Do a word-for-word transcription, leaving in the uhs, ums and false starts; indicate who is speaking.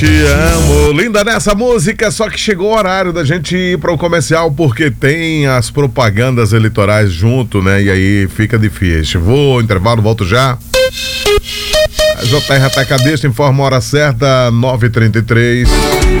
Speaker 1: Te amo, linda nessa música, só que chegou o horário da gente ir para o comercial porque tem as propagandas eleitorais junto, né? E aí fica difícil. Vou ao intervalo, volto já. A J R Atacadista informa a hora certa, nove e trinta e três.